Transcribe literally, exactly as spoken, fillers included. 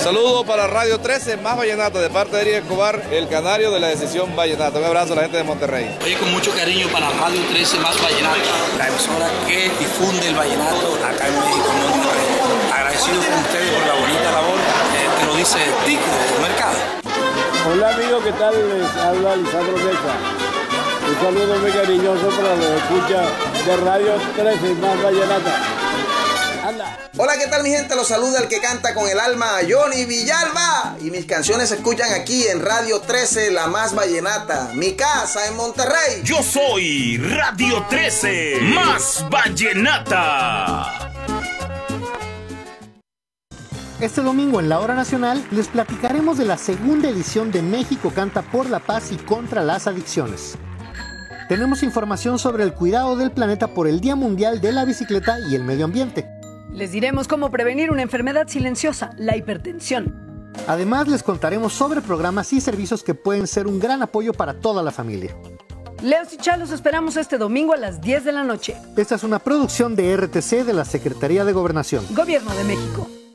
Saludos para Radio trece, más vallenata, de parte de Eric Escobar, el canario de la decisión vallenata. Un abrazo a la gente de Monterrey. Oye, con mucho cariño para Radio trece, más vallenata, la emisora que difunde el vallenato acá en México, en Monterrey. Agradecido con ustedes por la bonita labor, eh, te lo dice Tico del mercado. Hola amigos, ¿qué tal? Les habla Lisandro Mesa. Un saludo muy cariñoso para los escuchas de Radio trece, más vallenata. Anda. Hola, ¿qué tal mi gente? Los saluda el que canta con el alma, Johnny Villalba. Y mis canciones se escuchan aquí en Radio trece, la más vallenata. Mi casa en Monterrey. Yo soy Radio trece, más vallenata. Este domingo en la Hora Nacional les platicaremos de la segunda edición de México Canta por la Paz y contra las Adicciones. Tenemos información sobre el cuidado del planeta por el Día Mundial de la Bicicleta y el Medio Ambiente. Les diremos cómo prevenir una enfermedad silenciosa, la hipertensión. Además, les contaremos sobre programas y servicios que pueden ser un gran apoyo para toda la familia. Leos y Chalos esperamos este domingo a las diez de la noche. Esta es una producción de R T C de la Secretaría de Gobernación. Gobierno de México.